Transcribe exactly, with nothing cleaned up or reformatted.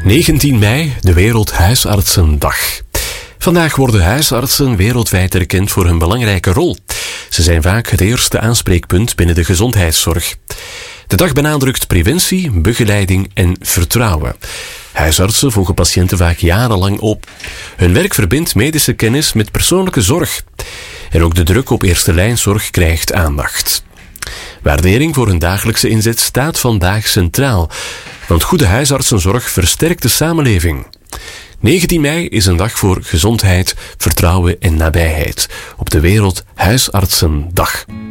negentien mei, de Wereldhuisartsendag. Vandaag worden huisartsen wereldwijd erkend voor hun belangrijke rol. Ze zijn vaak het eerste aanspreekpunt binnen de gezondheidszorg. De dag benadrukt preventie, begeleiding en vertrouwen. Huisartsen volgen patiënten vaak jarenlang op. Hun werk verbindt medische kennis met persoonlijke zorg. En ook de druk op eerste lijnzorg krijgt aandacht. Waardering voor hun dagelijkse inzet staat vandaag centraal. Want goede huisartsenzorg versterkt de samenleving. negentien mei is een dag voor gezondheid, vertrouwen en nabijheid. Op de Wereldhuisartsendag.